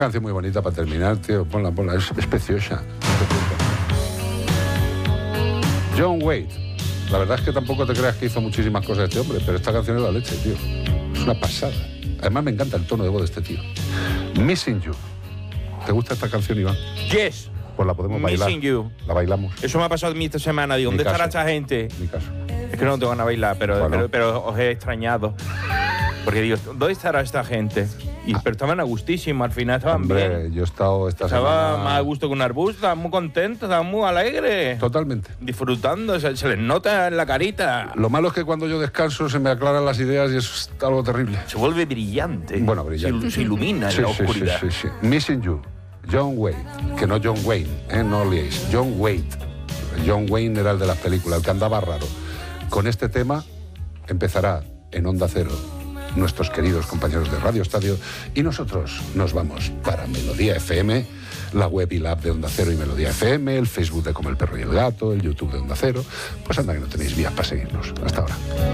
Canción muy bonita para terminar, tío. Ponla, es preciosa. John Waite. La verdad es que tampoco te creas que hizo muchísimas cosas este hombre, pero esta canción es la leche, tío. Es una pasada. Además me encanta el tono de voz de este tío. Missing You. ¿Te gusta esta canción, Iván? Yes. Pues la podemos bailar. Missing You. La bailamos. Eso me ha pasado a mí esta semana. Digo, ¿dónde estará esta gente? En mi caso. Es que no tengo ganas de bailar, pero os he extrañado. Porque digo, ¿dónde estará esta gente? Pero estaban a gustísimo, al final estaban bien. Yo he estado esta Estaba semana... más a gusto que un arbusto, estaban muy contentos, estaban muy alegres. Totalmente. Disfrutando, se les nota en la carita. Lo malo es que cuando yo descanso se me aclaran las ideas y eso es algo terrible. Se vuelve brillante. Bueno, brillante. Se ilumina en la oscuridad. Sí. Missing You. John Waite. Que no John Wayne, no liéis. John Waite. John Wayne era el de las películas, el que andaba raro. Con este tema empezará en Onda Cero nuestros queridos compañeros de Radio Estadio y nosotros nos vamos para Melodía FM, la web y la app de Onda Cero y Melodía FM, el Facebook de Como el Perro y el Gato, el YouTube de Onda Cero. Pues anda que no tenéis vías para seguirnos. Hasta ahora.